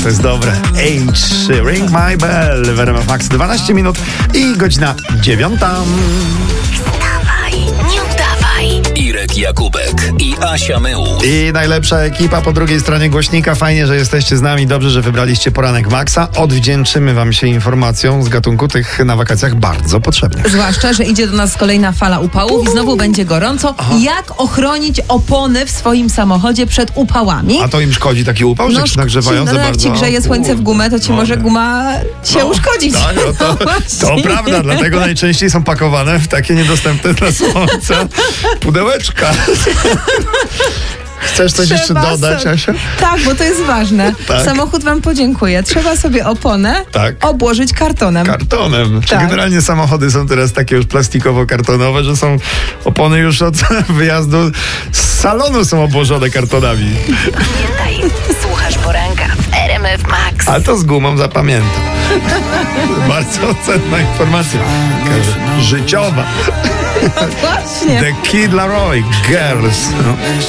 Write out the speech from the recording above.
To jest dobre. H, Ring My Bell w RMF Max. 12 minut i godzina 9. Wstawaj, nie udawaj. Irek Jakubek i Asia Mełów. I najlepsza ekipa po drugiej stronie głośnika. Fajnie, że jesteście z nami. Dobrze, że wybraliście poranek Maxa. Odwdzięczymy wam się informacją z gatunku tych na wakacjach bardzo potrzebnych. Zwłaszcza, że idzie do nas kolejna fala upałów i znowu będzie gorąco. Jak ochronić opony w swoim samochodzie przed upałami? A to im szkodzi taki upał, że się nagrzewają za jak bardzo? ci grzeje słońce w gumę, to ci może guma się uszkodzić. Tak, no to prawda, dlatego najczęściej są pakowane w takie niedostępne dla słońca pudełeczka. Chcesz coś jeszcze dodać, Asia? Tak, bo to jest ważne. Tak. Samochód wam podziękuję. Trzeba sobie oponę obłożyć kartonem. Kartonem. Czyli generalnie samochody są teraz takie już plastikowo-kartonowe, że są opony już od wyjazdu z salonu są obłożone kartonami. Pamiętaj, słuchasz poranka w RMF Max. A to z gumą zapamiętam. Bardzo cenna informacja. Życiowa. Właśnie. The Kid Laroi, Girls. No.